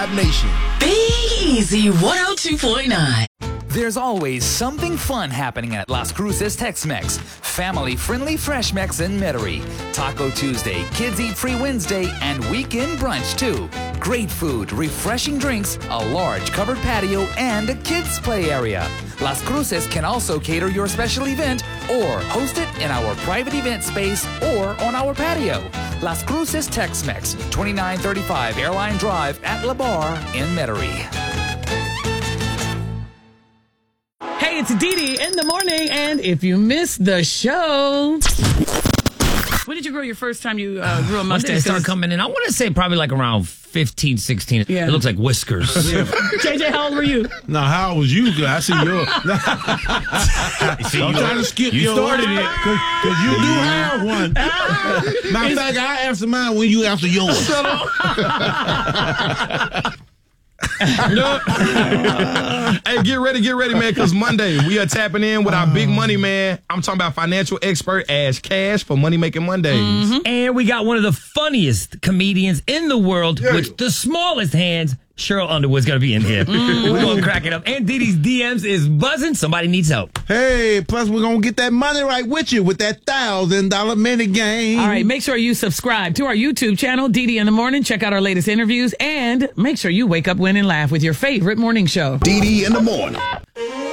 Vibe Nation. Be Easy 102.9. There's always something fun happening at Las Cruces Tex-Mex. Family-friendly Fresh Mex in Metairie. Taco Tuesday, Kids Eat Free Wednesday, and weekend brunch too. Great food, refreshing drinks, a large covered patio, and a kids' play area. Las Cruces can also cater your special event or host it in our private event space or on our patio. Las Cruces Tex-Mex, 2935 Airline Drive at La Bar in Metairie. Hey, it's Dee Dee in the morning, and if you missed the show, when did you grow your first time you grew a mustache? When did it start coming in? I want to say probably like around 15, 16. Yeah. It looks like whiskers. JJ, how old were you? No, how old was you? I see yours. I'm trying to skip you your started line, it. because you do have one. Matter of fact, I answer mine when you answer yours. Shut up. Hey, get ready, man, because Monday we are tapping in with our big money man. I'm talking about financial expert Ash Cash for Money Making Mondays. Mm-hmm. And we got one of the funniest comedians in the world with the smallest hands. Cheryl Underwood's going to be in here. We're going to crack it up. And Dee Dee's DMs is buzzing. Somebody needs help. Hey, plus we're going to get that money right with you with that $1,000 minute game. All right, make sure you subscribe to our YouTube channel, Dee Dee in the Morning. Check out our latest interviews, and make sure you wake up, win, and laugh with your favorite morning show. Dee Dee in the morning.